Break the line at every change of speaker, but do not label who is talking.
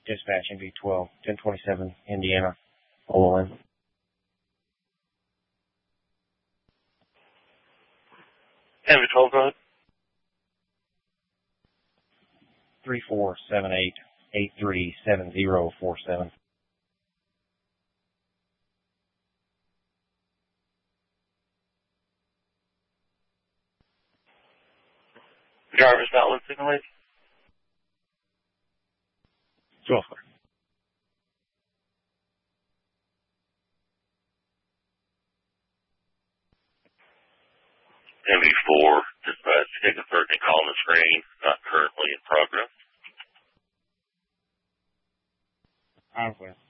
Dispatch NV12, 1027, Indiana, OLN.
NV12, go ahead.
3478-837047.
Driver's not listed, lady.
12.
NV4, dispatch, take a 13 call on the screen, not currently in progress.
I'm with.